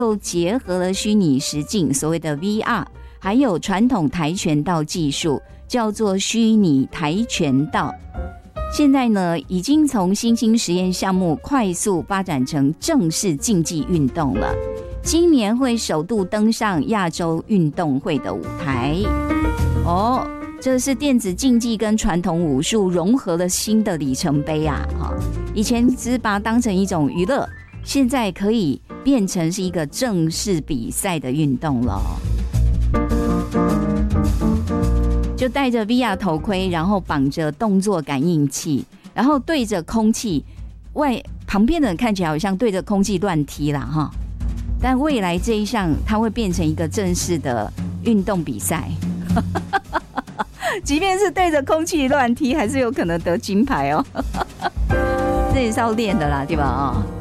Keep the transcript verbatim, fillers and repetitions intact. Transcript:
又结合了虚拟实境，所谓的 V R， 还有传统跆拳道技术，叫做虚拟跆拳道。现在呢，已经从新兴实验项目快速发展成正式竞技运动了。今年会首度登上亚洲运动会的舞台。哦，这是电子竞技跟传统武术融合了新的里程碑啊！哈，以前只是把它当成一种娱乐，现在可以变成是一个正式比赛的运动了。就戴着 V R 头盔，然后绑着动作感应器，然后对着空气，外旁边的人看起来好像对着空气乱踢啦哈。但未来这一项它会变成一个正式的运动比赛，即便是对着空气乱踢，还是有可能得金牌哦。这也是要练的啦，对吧？